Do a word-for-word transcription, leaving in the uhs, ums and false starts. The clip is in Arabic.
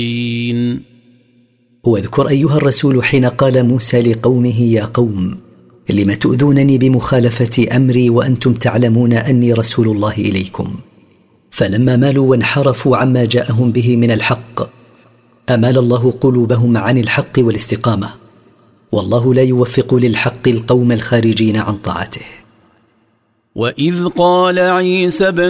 واذكر أيها الرسول حين قال موسى لقومه يا قوم لم تؤذونني بمخالفة أمري وأنتم تعلمون أني رسول الله إليكم. فلما مالوا وانحرفوا عما جاءهم به من الحق أمال الله قلوبهم عن الحق والاستقامة، والله لا يوفق للحق القوم الخارجين عن طاعته. وإذ قال عيسى بن